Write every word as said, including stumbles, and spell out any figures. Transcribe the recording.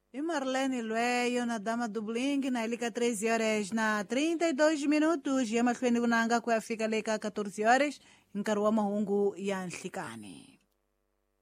E Marlene Lweyo na Dama Dubling na ilika treze horas na trinta e dois minutos. E a Malfene Unanga kuyafika leka quatorze horas. Nkaruwa mahungu ya nhlikane.